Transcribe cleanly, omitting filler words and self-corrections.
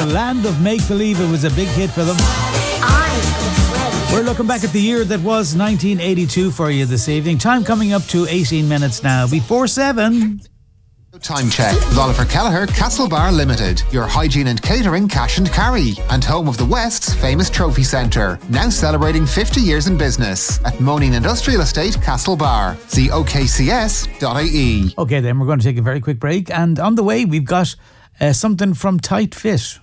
The Land of Make Believe. It was a big hit for them. We're looking back at the year that was 1982 for you this evening. Time coming up to 18 minutes now. Before 7. Time check with Oliver Kelleher, Castlebar Limited, your hygiene and catering cash and carry, and home of the West's famous trophy centre, now celebrating 50 years in business at Moaning Industrial Estate, Castlebar. See okcs.ie. Okay, then we're going to take a very quick break, and on the way we've got something from Tight Fit.